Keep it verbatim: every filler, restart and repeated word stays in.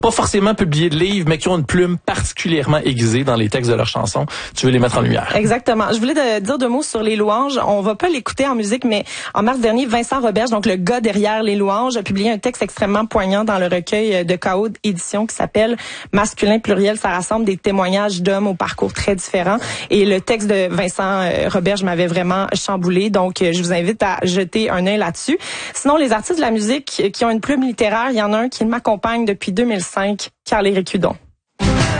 pas forcément publié de livres, mais qui ont une plume particulièrement aiguisée dans les textes de leurs chansons. Tu veux les mettre en lumière. Exactement. Je voulais te dire deux mots sur Les Louanges. On va pas l'écouter en musique, mais en mars dernier, Vincent Roberge, donc le gars derrière Les Louanges, a publié un texte extrêmement poignant dans le recueil de K O Édition qui s'appelle Masculin pluriel. Ça rassemble des témoignages d'hommes au parcours très différents. Et le texte de Vincent Roberge m'avait vraiment chamboulé. Donc, je vous invite à jeter un œil là-dessus. Sinon, les artistes de la musique qui ont une plume littéraire, il y en a un qui m'accompagne depuis deux mille cinq, Carl-Éric Hudon.